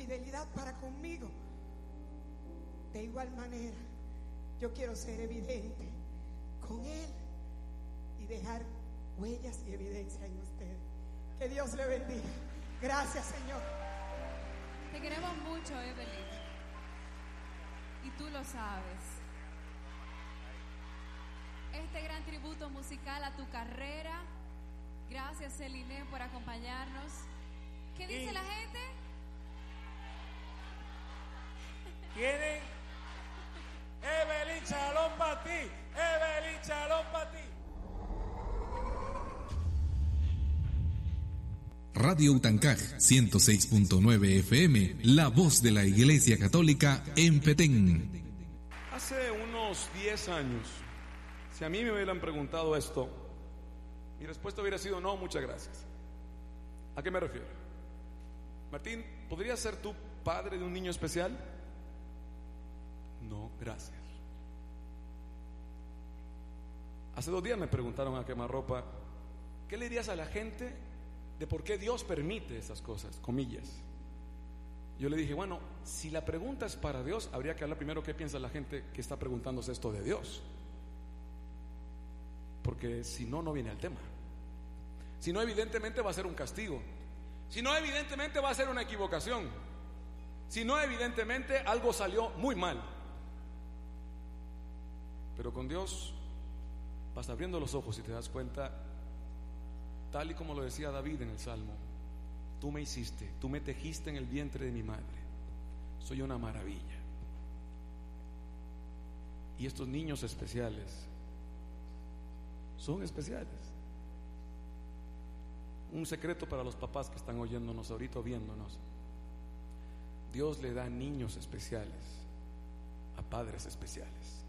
fidelidad para conmigo, de igual manera yo quiero ser evidente con Él y dejar huellas y evidencia en usted. Que Dios le bendiga. Gracias, Señor. Te queremos mucho, Evelyn, y tú lo sabes. Este gran tributo musical a tu carrera. Gracias, Celine, por acompañarnos. ¿Qué dice la gente? Tienen Evelyn Chalón para ti, Evelyn Chalón para ti. Radio Utancaj 106.9 FM, la voz de la Iglesia Católica en Petén. Hace unos 10 años, si a mí me hubieran preguntado esto, mi respuesta hubiera sido no, muchas gracias. ¿A qué me refiero? Martín, ¿podrías ser tú padre de un niño especial? No, gracias. Hace 2 días me preguntaron a quemarropa, ¿qué le dirías a la gente de por qué Dios permite esas cosas, comillas? Yo le dije, bueno, si la pregunta es para Dios, habría que hablar primero qué piensa la gente que está preguntándose esto de Dios, porque si no, no viene al tema. Si no, evidentemente va a ser un castigo. Si no, evidentemente va a ser una equivocación. Si no, evidentemente algo salió muy mal. Pero con Dios vas abriendo los ojos y te das cuenta, tal y como lo decía David en el Salmo: tú me hiciste, tú me tejiste en el vientre de mi madre. Soy una maravilla. Y estos niños especiales son especiales. Un secreto para los papás que están oyéndonos ahorita o viéndonos: Dios le da niños especiales a padres especiales.